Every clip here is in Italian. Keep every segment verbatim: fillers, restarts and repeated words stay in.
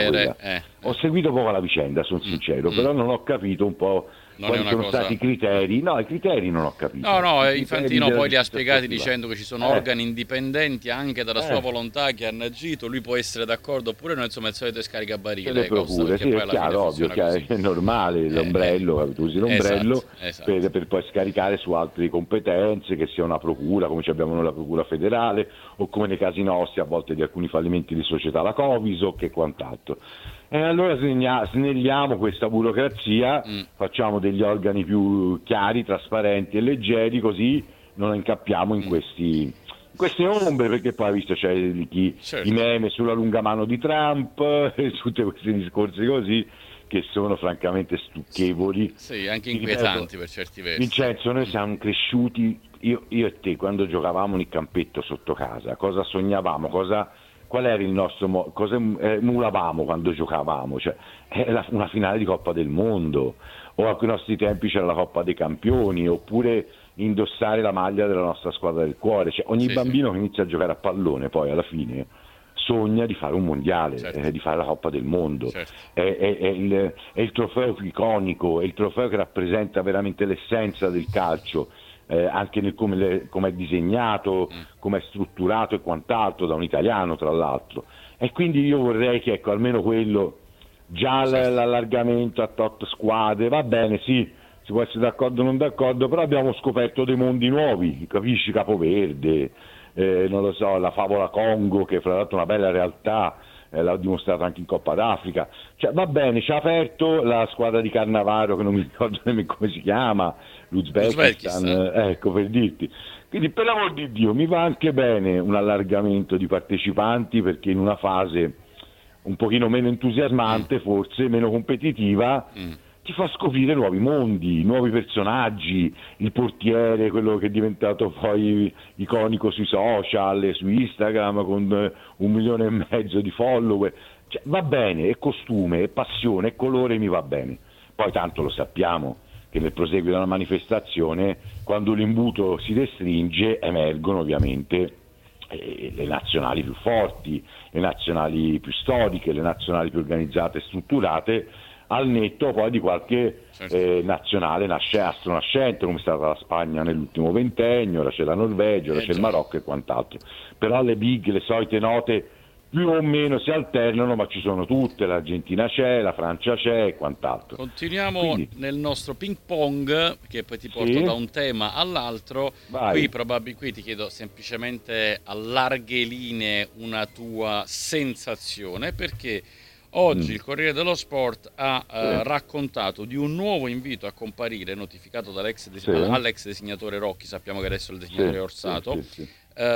vedere, quella. eh, Ho eh. seguito poco la vicenda, sono Mm, sincero, mm. però non ho capito un po' Non è quali una sono cosa... stati i criteri. No, i criteri non ho No, capito. no, I eh, criteri Infantino della poi li ha giustizia spiegati sportiva. dicendo che ci sono Eh, organi indipendenti anche dalla sua eh. volontà che hanno agito, lui può essere d'accordo oppure no, insomma è il solito Se le scaricabarile Costa, procure, perché sì, poi è alla fine chiaro, ovvio, funziona chiaro, così. è normale, Eh, eh, l'ombrello, tu usi esatto, l'ombrello esatto. per, per poi scaricare su altre competenze, che sia una procura, come ci abbiamo noi la procura federale, o come nei casi nostri, a volte di alcuni fallimenti di società, la Coviso, che quant'altro. E allora snegna- snelliamo questa burocrazia, Mm, facciamo degli organi più chiari, trasparenti e leggeri, così non incappiamo in mm. questi, in queste ombre, perché poi, visto, c'è i, chi- i Certo, meme sulla lunga mano di Trump, e tutti questi discorsi così, che sono francamente stucchevoli. sì, anche Ti ripeto, inquietanti per certi versi. Vincenzo, noi Mm. siamo cresciuti, io, io e te, quando giocavamo nel campetto sotto casa, cosa sognavamo, cosa, qual era il nostro, mo- cosa eh, emulavamo quando giocavamo? Cioè, era una finale di Coppa del Mondo, o a quei nostri tempi c'era la Coppa dei Campioni, oppure indossare la maglia della nostra squadra del cuore. Cioè, ogni Sì, sì, bambino che inizia a giocare a pallone poi alla fine sogna di fare un mondiale, certo, eh, di fare la Coppa del Mondo. certo. È, è- è il, è il trofeo più iconico, è il trofeo che rappresenta veramente l'essenza del calcio, eh, anche nel come, le- come è disegnato, Mm. come è strutturato e quant'altro, da un italiano tra l'altro. E quindi io vorrei che, ecco, almeno quello, già l- Certo. l'allargamento a tot squadre, va bene, sì, si può essere d'accordo o non d'accordo, però abbiamo scoperto dei mondi nuovi, capisci? Capoverde, eh, non lo so, la favola Congo, che fra l'altro è una bella realtà, eh, l'ha dimostrato anche in Coppa d'Africa. Cioè, va bene, ci ha aperto la squadra di Cannavaro, che non mi ricordo nemmeno come si chiama, l'Uzbekistan, L'Uzbekistan. eh, ecco, per dirti. Quindi, per l'amor di Dio, mi va anche bene un allargamento di partecipanti, perché in una fase un pochino meno Mm, entusiasmante, forse meno competitiva, mm. ti fa scoprire nuovi mondi, nuovi personaggi, il portiere, quello che è diventato poi iconico sui social, e su Instagram, con eh, un milione e mezzo di follower. Cioè, va bene, è costume, è passione, è colore, mi va bene. Poi tanto lo sappiamo che nel proseguio della manifestazione, quando l'imbuto si restringe, emergono ovviamente eh, le nazionali più forti, le nazionali più storiche, le nazionali più organizzate e strutturate, al netto poi di qualche Certo. eh, nazionale nasce, astronascente, come è stata la Spagna nell'ultimo ventennio, ora c'è la Norvegia, ora Eh c'è il già. Marocco e quant'altro. Però le big, le solite note più o meno si alternano, ma ci sono tutte, l'Argentina c'è, la Francia c'è e quant'altro. Continuiamo Quindi, nel nostro ping pong, che poi ti porto da sì, un tema all'altro. Qui, vai. probabil- qui ti chiedo semplicemente a larghe linee una tua sensazione, perché oggi Mm, il Corriere dello Sport ha sì, eh, raccontato di un nuovo invito a comparire notificato dall'ex des- sì, all'ex designatore Rocchi, sappiamo che adesso è il designatore sì, sì, Orsato. sì, sì.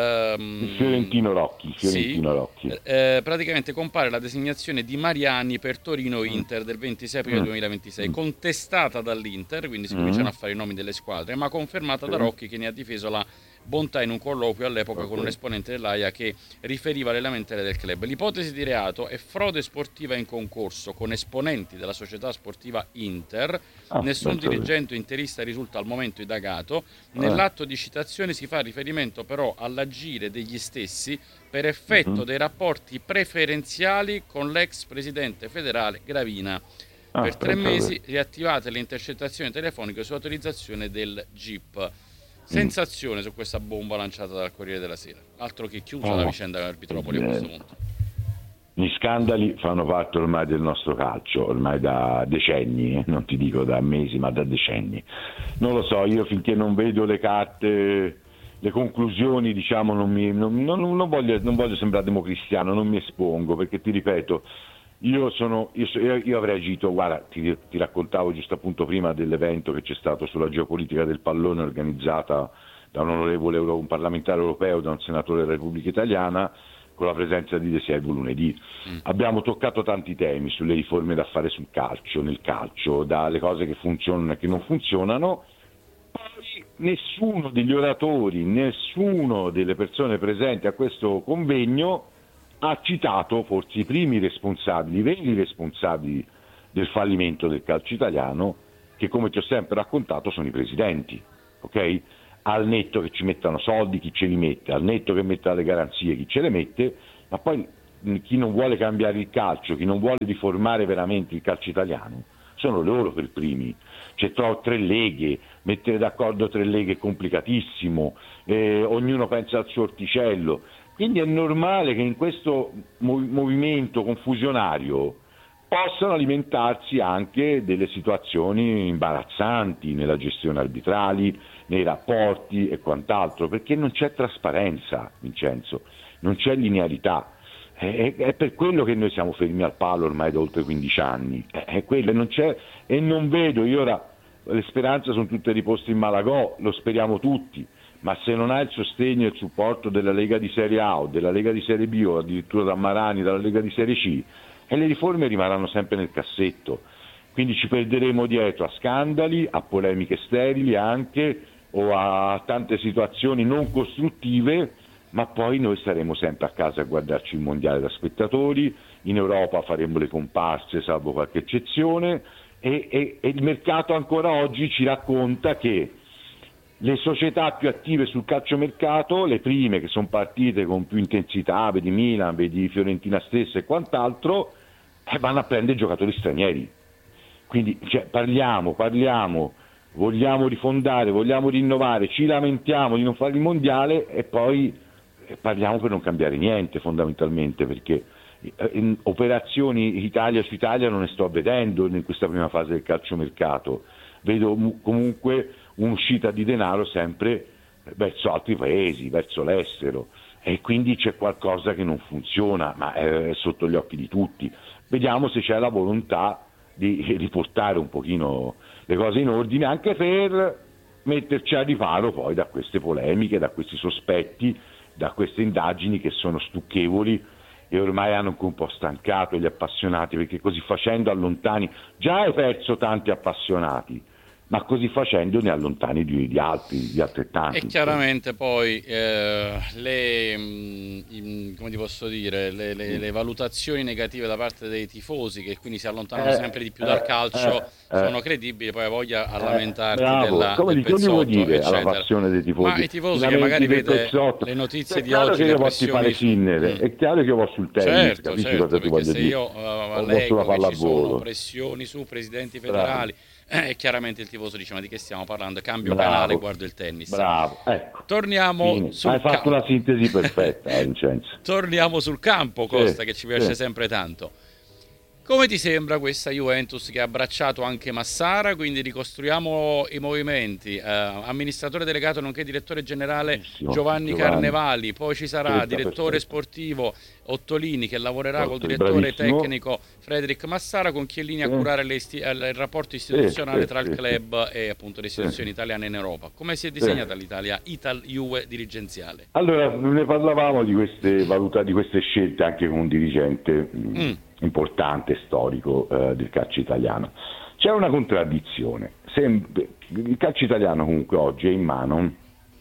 Il Ehm, Fiorentino Rocchi, il sì, Fiorentino Rocchi. eh, praticamente compare la designazione di Mariani per Mm, Torino-Inter del ventisei aprile mm, duemilaventisei, mm, contestata dall'Inter, quindi si cominciano mm, a fare i nomi delle squadre, ma confermata sì, da Rocchi, che ne ha difeso la bontà in un colloquio all'epoca con un ok. esponente dell'A I A che riferiva le lamentele del club. L'ipotesi di reato è frode sportiva in concorso con esponenti della società sportiva Inter. Ah, Nessun ben sapere. dirigente interista risulta al momento indagato. Eh, Nell'atto di citazione si fa riferimento però all'agire degli stessi per mhm. effetto dei rapporti preferenziali con l'ex presidente federale Gravina. Ah, Per tre ben sapere. mesi riattivate le intercettazioni telefoniche su autorizzazione del G I P. Mm. Sensazione su questa bomba lanciata dal Corriere della Sera. Altro che chiusa la Oh, vicenda Arbitropoli a questo Presidente. punto. Gli scandali fanno parte ormai del nostro calcio, ormai da decenni, eh, non ti dico da mesi, ma da decenni. Non lo so, io finché non vedo le carte, le conclusioni, diciamo, non, mi, non, non- non voglio, non voglio sembrare democristiano, non mi espongo, perché ti ripeto, io, sono, io, so- io- io avrei agito, guarda, ti, ti raccontavo giusto appunto prima dell'evento che c'è stato sulla geopolitica del pallone organizzata da un onorevole euro- un parlamentare europeo, da un senatore della Repubblica Italiana, con la presenza di De Servo lunedì. Mm. Abbiamo toccato tanti temi sulle riforme da fare sul calcio, nel calcio, dalle cose che funzionano e che non funzionano. Poi nessuno degli oratori, nessuno delle persone presenti a questo convegno ha citato forse i primi responsabili, i veri responsabili del fallimento del calcio italiano, che come ti ho sempre raccontato sono i presidenti, ok? Al netto che ci mettano soldi chi ce li mette, al netto che metta le garanzie chi ce le mette, ma poi chi non vuole cambiare il calcio, chi non vuole riformare veramente il calcio italiano, sono loro per primi. C'è tre leghe, mettere d'accordo tre leghe è complicatissimo, eh, ognuno pensa al suo orticello, quindi è normale che in questo mov- movimento confusionario possano alimentarsi anche delle situazioni imbarazzanti nella gestione arbitrali, nei rapporti e quant'altro, perché non c'è trasparenza, Vincenzo, non c'è linearità. È, è per quello che noi siamo fermi al palo ormai da oltre quindici anni, è, è quello, non c'è, e non vedo, io ora le speranze sono tutte riposte in Malagò, lo speriamo tutti, ma se non ha il sostegno e il supporto della Lega di Serie A o della Lega di Serie B o addirittura da Marani, dalla Lega di Serie C, e le riforme rimarranno sempre nel cassetto, quindi ci perderemo dietro a scandali, a polemiche sterili anche, o a tante situazioni non costruttive, ma poi noi staremo sempre a casa a guardarci il mondiale da spettatori, in Europa faremo le comparse salvo qualche eccezione, e, e, e il mercato ancora oggi ci racconta che le società più attive sul calciomercato, le prime che sono partite con più intensità, vedi Milan, vedi Fiorentina stessa e quant'altro, eh, vanno a prendere giocatori stranieri. Quindi cioè, parliamo, parliamo, vogliamo rifondare, vogliamo rinnovare, ci lamentiamo di non fare il mondiale e poi eh, parliamo per non cambiare niente fondamentalmente, perché eh, in operazioni Italia su Italia non ne sto vedendo in questa prima fase del calciomercato, vedo mu- comunque un'uscita di denaro sempre verso altri paesi, verso l'estero, e quindi c'è qualcosa che non funziona, ma è sotto gli occhi di tutti. Vediamo se c'è la volontà di riportare un pochino le cose in ordine, anche per metterci a riparo poi da queste polemiche, da questi sospetti, da queste indagini che sono stucchevoli e ormai hanno anche un po' stancato gli appassionati, perché così facendo allontani, già hai perso tanti appassionati, ma così facendo ne allontani di, di altri, di altrettanti. E chiaramente poi eh, le, mh, come ti posso dire, le, le, le valutazioni negative da parte dei tifosi, che quindi si allontanano Eh, sempre di più eh, dal calcio, eh, sono eh. credibili, poi voglia a Eh, lamentarti bravo, della, come del di- che gli vuoi pezzotto, dire alla eccetera. passione dei Ma tifosi? i tifosi I che lamenti magari del vede pezzotto. le notizie È di chiaro oggi, che le io posso fare pressioni... Sinner, Mm. è chiaro che io posso sul tennis, Certo, capisci certo, cosa ti perché voglio se dire? io uh, O posso leggo la che ci sono pallavolo. pressioni su presidenti Bravo, federali, eh, e chiaramente il tifoso dice: ma di che stiamo parlando? Cambio canale e bravo, guardo il tennis. bravo, ecco. Torniamo Fine. Hai sul fatto una campo. sintesi perfetta, eh, Vincenzo. Torniamo sul campo, Sì, Costa, che ci piace sì. sempre tanto. Come ti sembra questa Juventus che ha abbracciato anche Massara? Quindi ricostruiamo i movimenti. Eh, amministratore delegato nonché direttore generale Benissimo, Giovanni, Giovanni. Carnevali, poi ci sarà Scelta direttore perfetta. sportivo Ottolini che lavorerà col Otto, direttore bravissimo. tecnico Frederic Massara, con Chiellini a Sì. curare le isti- eh, il rapporto Sì, istituzionale sì, tra il sì, club e appunto le sì. istituzioni italiane in Europa. Come si è Sì. disegnata l'Italia Ital-Juve dirigenziale? Allora, ne parlavamo di queste valuta, di queste scelte anche con un dirigente mh, Mm. importante, storico eh, del calcio italiano. C'è una contraddizione. Sem- il calcio italiano comunque oggi è in mano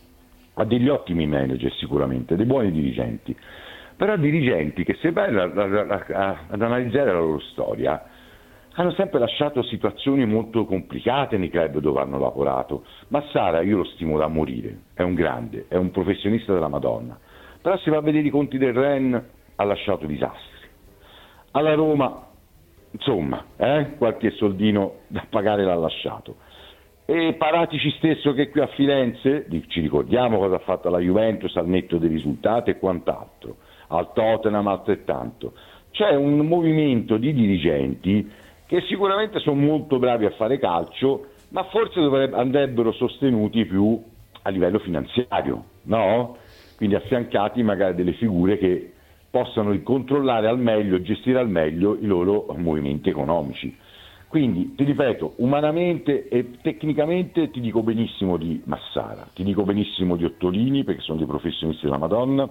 a degli ottimi manager sicuramente, dei buoni dirigenti, però dirigenti che se vai a- a- a- ad analizzare la loro storia hanno sempre lasciato situazioni molto complicate nei club dove hanno lavorato. Massara io lo stimo da morire, è un grande, è un professionista della Madonna, però se va a vedere i conti del Ren ha lasciato disastri. Alla Roma, insomma, eh, qualche soldino da pagare l'ha lasciato. E Paratici stesso che qui a Firenze, di- ci ricordiamo cosa ha fatto la Juventus al netto dei risultati e quant'altro, al Tottenham altrettanto. C'è un movimento di dirigenti che sicuramente sono molto bravi a fare calcio, ma forse dovrebbe- andrebbero sostenuti più a livello finanziario, no? Quindi affiancati magari delle figure che possano controllare al meglio, gestire al meglio i loro movimenti economici. Quindi, ti ripeto, umanamente e tecnicamente ti dico benissimo di Massara, ti dico benissimo di Ottolini, perché sono dei professionisti della Madonna,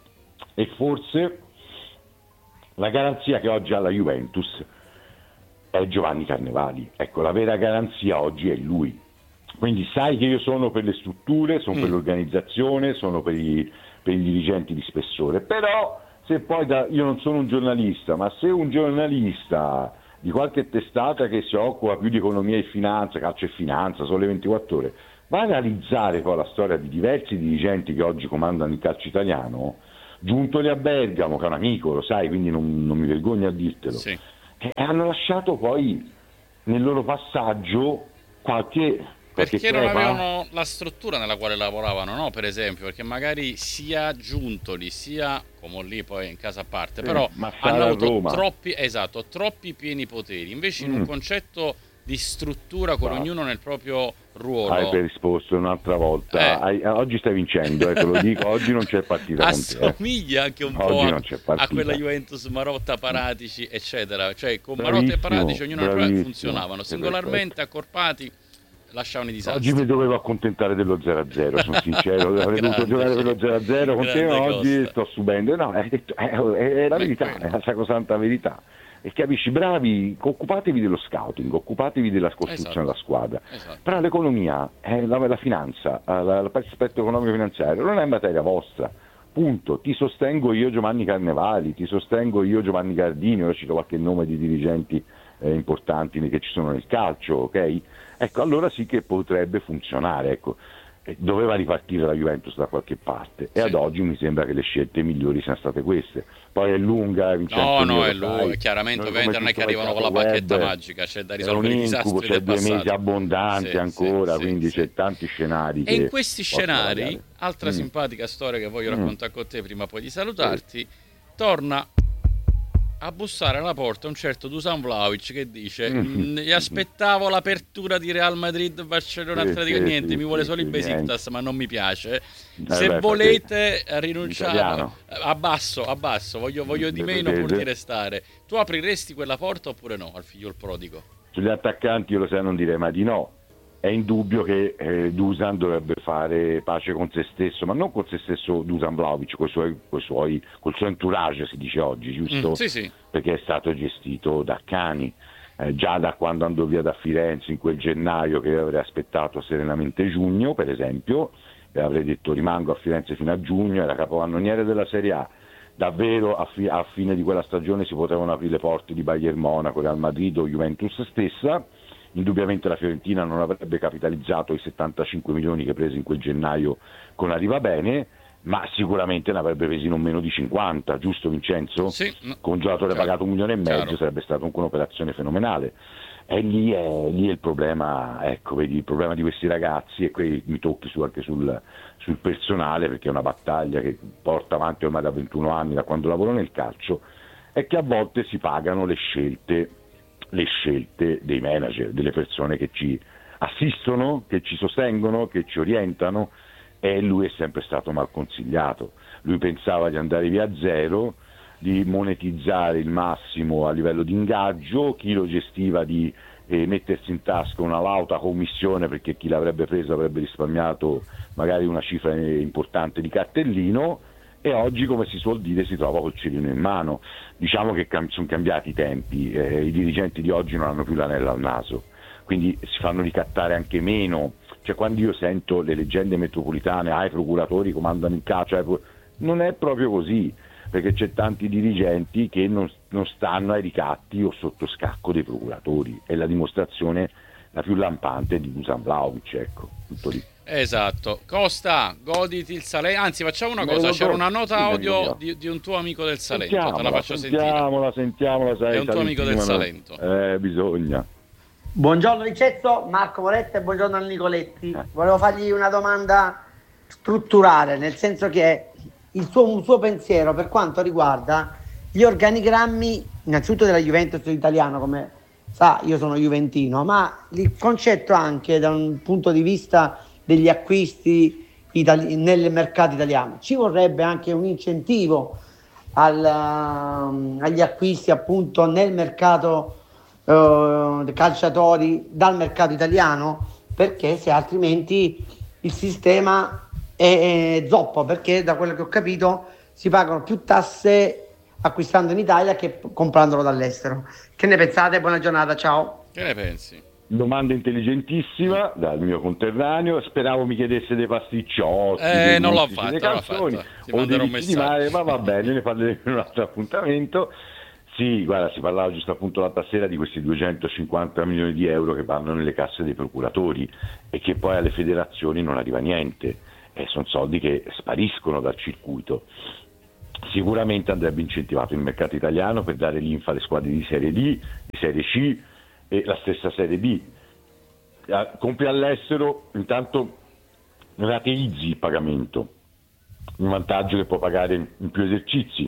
e forse la garanzia che oggi ha la Juventus è Giovanni Carnevali. Ecco, la vera garanzia oggi è lui. Quindi sai che io sono per le strutture, sono per Mm. l'organizzazione, sono per i, per i dirigenti di spessore, però se poi da, io non sono un giornalista, ma se un giornalista di qualche testata che si occupa più di economia e finanza, calcio e finanza, Sole ventiquattro ore, va a analizzare poi la storia di diversi dirigenti che oggi comandano il calcio italiano, Giuntoli a Bergamo, che è un amico, lo sai, quindi non, non mi vergogno a dirtelo, Sì. e hanno lasciato poi nel loro passaggio qualche... qualche Perché non crepa. avevano la struttura nella quale lavoravano, no? Per esempio, perché magari sia Giuntoli sia come lì poi in casa a parte, Sì, però Massara hanno a avuto Roma. troppi, esatto, troppi pieni poteri. Invece in Mm. un concetto di struttura con Guarda. ognuno nel proprio Hai ruolo, per risposto un'altra volta. Eh. Hai- oggi stai vincendo, eh, te lo dico, oggi non c'è partita con te. eh. assomiglia anche un po' Oggi a, non c'è a partita. quella Juventus Marotta, Paratici, eccetera. Cioè con Marotta e Bravissimo, Paratici ognuno nel proprio bravissimo. funzionavano, Sì, singolarmente accorpati lasciavano i disastri. Oggi mi dovevo accontentare dello zero a zero, sono sincero, avrei dovuto Grande, giocare sì. per lo zero a zero con te, Grande ma oggi Costa. sto subendo. No, è, è- è la Beh, verità, quello. è la sacrosanta verità. E capisci, bravi, occupatevi dello scouting, occupatevi della costruzione Esatto. della squadra. Esatto. Però l'economia, eh, la, la finanza, eh, la- l'aspetto economico-finanziario non è materia vostra. Punto. Ti sostengo io Giovanni Carnevali, ti sostengo io Giovanni Gardini, ora cito qualche nome di dirigenti eh, importanti che ci sono nel calcio, ok? Ecco, allora sì che potrebbe funzionare, ecco. Eh, Doveva ripartire la Juventus da qualche parte e Sì. ad oggi mi sembra che le scelte migliori siano state queste. Poi è lunga, No, Vincenzo no, mio, è lo lui. sai. Chiaramente, Noi ovviamente come non è che tutto arrivano con la mercato bacchetta web, magica, c'è da è un risolvere i incubo, disastri c'è del due mesi passato. abbondanti Sì, ancora, sì, quindi sì, c'è sì. tanti scenari E in che questi possono scenari, variare. altra Mm. simpatica storia che voglio Mm. raccontare con te prima poi di salutarti, torna a bussare alla porta un certo Dusan Vlahovic che dice Mm. gli aspettavo l'apertura di Real Madrid, Barcellona, Sì, Atletico, sì, niente, sì, mi vuole sì, solo il sì, Besiktas, ma non mi piace. Eh Se beh, volete rinunciare, Italiano. abbasso, abbasso, voglio, voglio di meno pur Vedete? di restare. Tu apriresti quella porta oppure no al figlio il prodigo? Sugli attaccanti io lo sai non direi mai di no. È indubbio che eh, Dusan dovrebbe fare pace con se stesso, ma non con se stesso Dusan Vlahovic, con i suoi, coi suoi, col suo entourage si dice oggi, giusto? Mm, sì, sì. Perché è stato gestito da cani, eh, già da quando andò via da Firenze in quel gennaio che avrei aspettato serenamente giugno, per esempio, e avrei detto rimango a Firenze fino a giugno, era capocannoniere della Serie A. Davvero a, fi- a fine di quella stagione si potevano aprire le porte di Bayern Monaco, Real Madrid o Juventus stessa. Indubbiamente la Fiorentina non avrebbe capitalizzato i settantacinque milioni che prese in quel gennaio con Arriva Bene, ma sicuramente ne avrebbe presi non meno di cinquanta, giusto Vincenzo? Sì, no. Con un giocatore Chiaro. pagato un milione e mezzo Chiaro. sarebbe stata comunque un'operazione fenomenale. E lì è, lì è il problema, ecco, vedi, il problema di questi ragazzi, e qui mi tocchi su, anche sul, sul personale, perché è una battaglia che porta avanti ormai da ventuno anni, da quando lavoro nel calcio, è che a volte si pagano le scelte le scelte dei manager, delle persone che ci assistono, che ci sostengono, che ci orientano, e lui è sempre stato mal consigliato. Lui pensava di andare via a zero, di monetizzare il massimo a livello di ingaggio, chi lo gestiva di eh, mettersi in tasca una lauta commissione, perché chi l'avrebbe preso avrebbe risparmiato magari una cifra importante di cartellino, e oggi, come si suol dire, si trova col cerino in mano. Diciamo che cam- sono cambiati i tempi, eh, i dirigenti di oggi non hanno più l'anello al naso, quindi si fanno ricattare anche meno. Cioè, quando io sento le leggende metropolitane, ah, i procuratori comandano il calcio, ah, pro- non è proprio così, perché c'è tanti dirigenti che non, non stanno ai ricatti o sotto scacco dei procuratori, e la dimostrazione la più lampante è di Dusan Vlahovic, ecco, tutto lì. Esatto. Costa, goditi il Salento. Anzi, facciamo una Me cosa: lo c'era do- una nota sì, audio mio. di, di un tuo amico del Salento, te la Sentiamola, faccio sentire. sentiamola, sentiamola, sai, È un tuo amico del Salentino, Salento. Eh, bisogna. Buongiorno Vincenzo, Marco Moretti e buongiorno a Nicoletti. Eh. Volevo fargli una domanda strutturale, nel senso che il suo, un suo pensiero per quanto riguarda gli organigrammi, innanzitutto della Juventus italiana, come sa io sono juventino, ma il concetto anche da un punto di vista degli acquisti itali- nel mercato italiano. Ci vorrebbe anche un incentivo al, um, agli acquisti appunto nel mercato uh, dei calciatori dal mercato italiano, perché se altrimenti il sistema è, è zoppo, perché da quello che ho capito si pagano più tasse acquistando in Italia che comprandolo dall'estero. Che ne pensate? Buona giornata, ciao. Che ne pensi? Domanda intelligentissima dal mio conterraneo, speravo mi chiedesse dei pasticciotti, Eh, dei non l'ho gusti, fatto, dei non l'ho canzoni fatto. Ti o manderò dei un ricci di messaggio. mare, ma va bene, ne parleremo in un altro appuntamento. Sì, guarda, si parlava giusto appunto l'altra sera di questi duecentocinquanta milioni di euro che vanno nelle casse dei procuratori e che poi alle federazioni non arriva niente, e sono soldi che spariscono dal circuito. sicuramente andrebbe incentivato il mercato italiano per dare linfa alle squadre di Serie D, di Serie C e la stessa Serie B. Compri all'estero, intanto rateizzi il pagamento, un vantaggio che può pagare in più esercizi.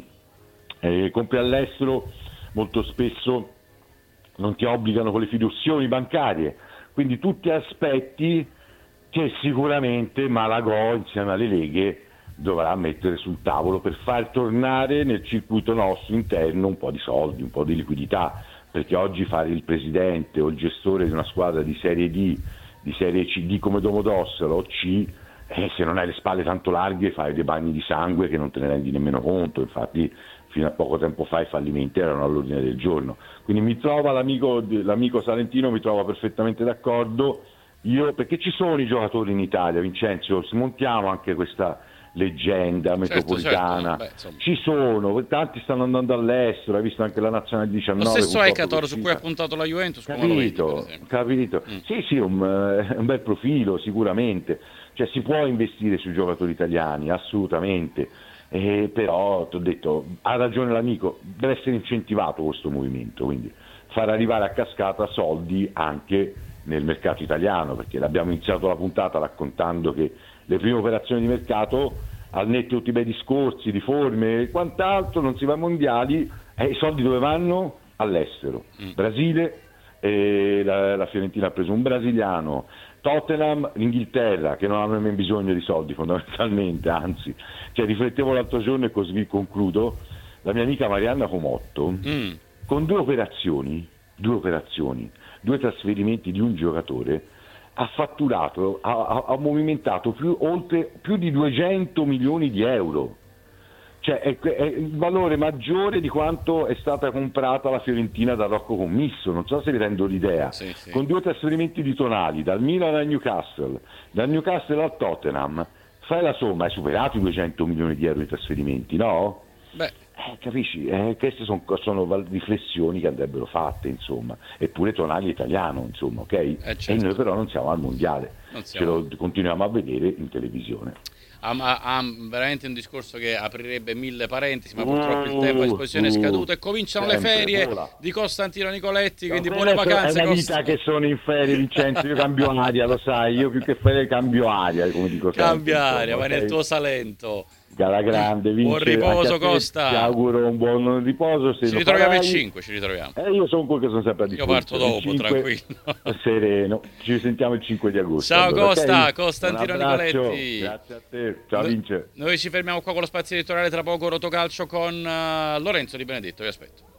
Eh, compri all'estero, molto spesso non ti obbligano con le fiduzioni bancarie, quindi tutti aspetti che sicuramente Malagò insieme alle leghe dovrà mettere sul tavolo per far tornare nel circuito nostro interno un po' di soldi, un po' di liquidità, perché oggi fare il presidente o il gestore di una squadra di Serie D, di Serie C D come Domodossola o C, eh, se non hai le spalle tanto larghe fai dei bagni di sangue che non te ne rendi nemmeno conto. Infatti fino a poco tempo fa i fallimenti erano all'ordine del giorno, quindi mi trova l'amico, l'amico Salentino mi trova perfettamente d'accordo. Io, perché ci sono i giocatori in Italia, Vincenzo, smontiamo anche questa leggenda metropolitana, certo, certo. Beh, ci sono, tanti stanno andando all'estero, hai visto anche la nazionale diciannove, lo stesso Ekator su cui ha puntato la Juventus, capito, vedi, capito. Mm. Sì, sì, un, un bel profilo sicuramente, cioè si può investire sui giocatori italiani, assolutamente, eh, però ti ho detto, ha ragione l'amico, deve essere incentivato questo movimento, quindi far arrivare a cascata soldi anche nel mercato italiano, perché l'abbiamo iniziato la puntata raccontando che le prime operazioni di mercato, al netto di tutti i bei discorsi, di forme e quant'altro, non si va ai mondiali, e eh, i soldi dove vanno? All'estero. Mm. Brasile, eh, la, la Fiorentina ha preso un brasiliano, Tottenham, l'Inghilterra, che non hanno nemmeno bisogno di soldi fondamentalmente, anzi, cioè, riflettevo l'altro giorno e così concludo, la mia amica Marianna Comotto, mm. con due operazioni, due operazioni, due trasferimenti di un giocatore, ha fatturato, ha, ha movimentato più, oltre, più di duecento milioni di euro, cioè è, è il valore maggiore di quanto è stata comprata la Fiorentina da Rocco Commisso, non so se vi rendo l'idea, sì, sì. Con due trasferimenti di tonali, dal Milan al Newcastle, dal Newcastle al Tottenham, fai la somma, hai superato i duecento milioni di euro di trasferimenti, no? Beh. Eh, capisci? Eh, queste son, sono riflessioni che andrebbero fatte, insomma, eppure Tonali è italiano, insomma, ok? Eh, certo. E noi però non siamo al mondiale, ce lo continuiamo a vedere in televisione. Ha, ha veramente un discorso che aprirebbe mille parentesi, ma purtroppo il tempo a disposizione uh, è scaduto e cominciano sempre, le ferie vola. Di Costantino Nicoletti, quindi buone vacanze. È una vita che sono in ferie, Vincenzo, io cambio aria, lo sai, io più che ferie cambio aria, come dico sempre. Cambia aria, vai nel tuo Salento. Alla grande, Vince, buon riposo Costa, ti auguro un buon riposo, se ci ritroviamo il cinque, ci ritroviamo. Eh, io sono quello che sono sempre a disposizione. Io parto dopo, tranquillo. Sereno, ci sentiamo il cinque di agosto. Ciao allora, Costa, okay? Costantino Nicoletti. Grazie a te, ciao Vince. Noi ci fermiamo qua con lo spazio editoriale, tra poco Rotocalcio con uh, Lorenzo Di Benedetto, vi aspetto.